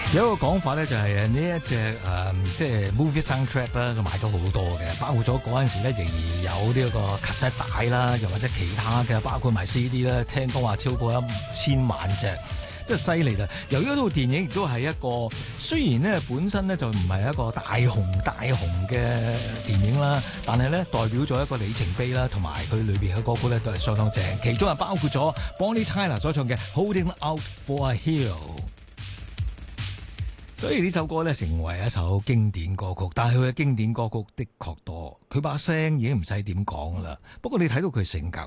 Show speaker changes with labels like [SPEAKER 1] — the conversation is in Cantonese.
[SPEAKER 1] 有一個講法咧，就係呢一隻即係 movie soundtrack 啦，就賣咗好多嘅，包括咗嗰陣時咧，仍然有呢一個卡式帶啦，又或者其他嘅，包括埋 CD 啦，聽講話超過1000萬隻，即係犀利啦。由於嗰套電影亦都係一個，雖然咧本身咧就唔係一個大紅嘅電影啦，但係咧代表咗一個里程碑啦，同埋佢裏邊嘅歌曲咧都係相當正，其中係包括咗 Bonnie Tyler 所唱嘅 Holding Out for a Hero。所以呢首歌咧成為一首經典歌曲，但係佢嘅經典歌曲的確多，佢把聲已經唔使點講啦。不過你睇到佢性格